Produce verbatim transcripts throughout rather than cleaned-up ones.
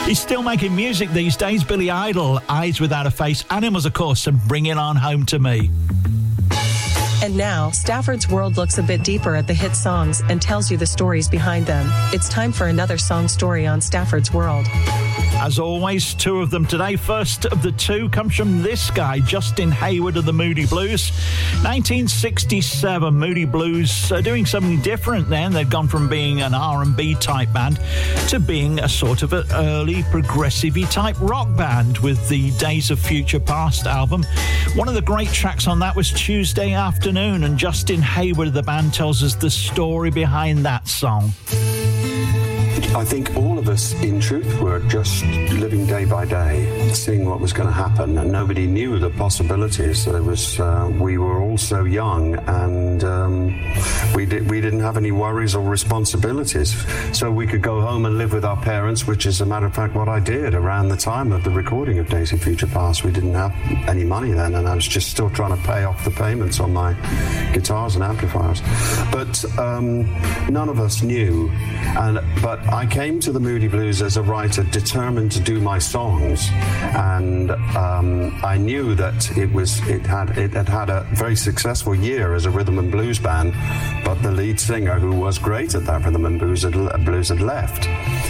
He's still making music these days. Billy Idol, Eyes Without a Face, Animals, of course, and Bring It On Home to Me. And now, Stafford's World looks a bit deeper at the hit songs and tells you the stories behind them. It's time for another song story on Stafford's World. As always, two of them today. First of the two comes from this guy, Justin Hayward of the Moody Blues. nineteen sixty-seven, Moody Blues are doing something different then. They've gone from being an R and B type band to being a sort of an early progressive-y type rock band with the Days of Future Past album. One of the great tracks on that was Tuesday Afternoon, and Justin Hayward of the band tells us the story behind that song. I think all of us, in truth, were just living day by day, seeing what was going to happen, and nobody knew the possibilities. It was uh, we were all so young, and um, we did we didn't have any worries or responsibilities, so we could go home and live with our parents, which is, a matter of fact, what I did around the time of the recording of Days of Future Past. We didn't have any money then, and I was just still trying to pay off the payments on my guitars and amplifiers. But um, none of us knew, and but I came to the Moody Blues as a writer determined to do my songs, and um, I knew that it was it had it had had a very successful year as a rhythm and blues band, but the lead singer, who was great at that rhythm and blues, had, blues had left,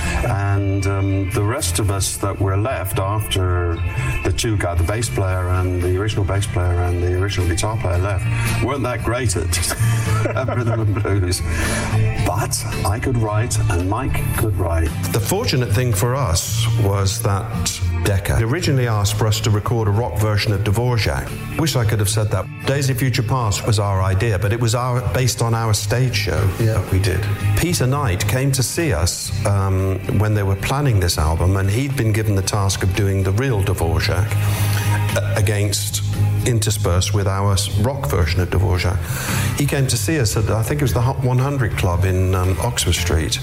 and um, the rest of us that were left after the two guys, the bass player and the original bass player and the original guitar player left, weren't that great at, at rhythm and blues, but I could write and Mike could write. The fortunate thing for us was that Decca originally asked for us to record a rock version of Dvorak. Wish I could have said that. Days of Future Past was our idea, but it was our based on our stage show yeah. that we did. Peter Knight came to see us um, when they were planning this album, and he'd been given the task of doing the real Dvorak uh, against interspersed with our rock version of Dvorak. He came to see us at, I think it was the Hot one hundred Club in um, Oxford Street.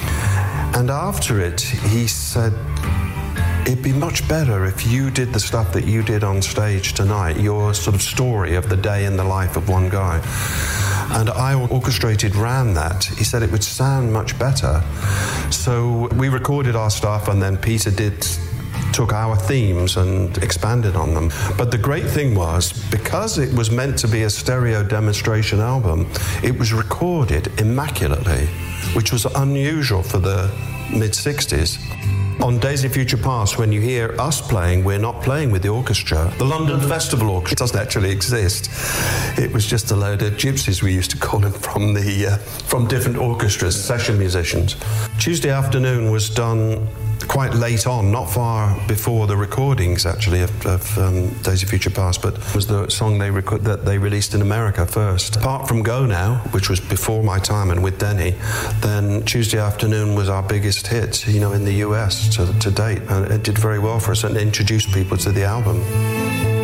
And after it, he said, it'd be much better if you did the stuff that you did on stage tonight, your sort of story of the day in the life of one guy. And I orchestrated, ran that. He said it would sound much better. So we recorded our stuff, and then Peter did took our themes and expanded on them. But the great thing was, because it was meant to be a stereo demonstration album, it was recorded immaculately, which was unusual for the mid-sixties. On Days of Future Past, when you hear us playing, we're not playing with the orchestra. The London Festival Orchestra doesn't actually exist. It was just a load of gypsies, we used to call them, from the uh, from different orchestras, session musicians. Tuesday Afternoon was done quite late on, not far before the recordings, actually, of, of um, Days of Future Past, but it was the song they rec- that they released in America first. Apart from Go Now, which was before my time and with Denny, then Tuesday Afternoon was our biggest hit, you know, in the U S to, to date, and it did very well for us and introduced people to the album.